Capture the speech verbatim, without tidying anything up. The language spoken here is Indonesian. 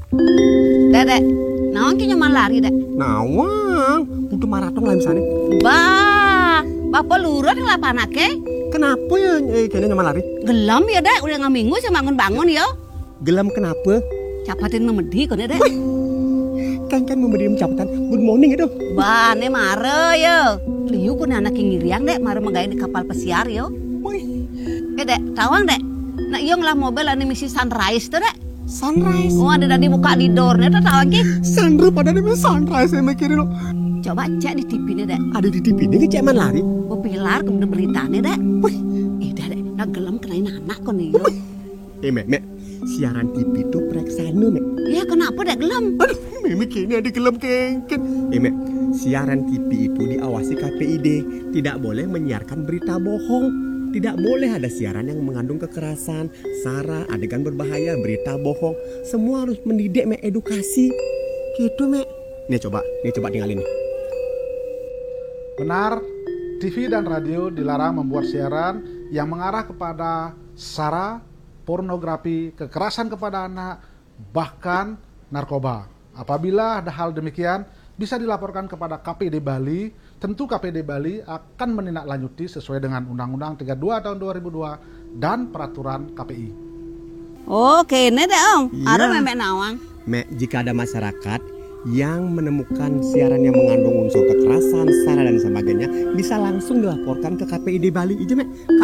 Dek, dek, nawang ki nyaman lari, dek. Nawang, udah maraton lah misalnya. Bah, bapak lurut yang lapanake. Kenapa ya eh, kayaknya nyaman lari? Gelam ya, dek. Udah ngaminggu sih bangun-bangun ya. Gelam kenapa? Capatin memedi kok, dek. Kan kan memberi ucapkan good morning itu. Bah, ne mare ya. Liu pun anak yang ngiriang, dek. Mare menggaya di kapal pesiar ya. Eh, dek, tawang, dek. Nak iyo ngelah mobil ane misi sunrise tuh, dek. Sunrise. Oh, ada tadi buka di door-nya tuh tawang ki. Sandra pada di sunrise saya mikirin lo. Coba cek di T V-nya, dek. Ada di T V ini keceman lari. Oh, pilar kemudian beritanya, dek. Wih, eh, dek, dek. Nah, gelam kenain anak kok nih, yo. Eh, Mek, Mek. Siaran T V itu preksana, Mek. Ya, kenapa, dek, gelam? Aduh, Mimi kini ada gelam kengken. Eh, Mek. Siaran T V itu diawasi K P I D. Tidak boleh menyiarkan berita bohong. Tidak boleh ada siaran yang mengandung kekerasan, sara, adegan berbahaya, berita bohong. Semua harus mendidik, Mek, edukasi. Gitu, Mek. Nih coba, nih coba tinggalin nih. Benar, T V dan radio dilarang membuat siaran yang mengarah kepada sara, pornografi, kekerasan kepada anak, bahkan narkoba. Apabila ada hal demikian, bisa dilaporkan kepada K P I D Bali. Tentu K P I D Bali akan menindaklanjuti sesuai dengan Undang-Undang tiga puluh dua tahun dua ribu dua dan peraturan K P I. Oke, ini deh, Om. Iya. Ada memek nawang. Mek, jika ada masyarakat yang menemukan siaran yang mengandung unsur kekerasan, sara dan sebagainya, bisa langsung dilaporkan ke K P I D Bali. Ije, Mek.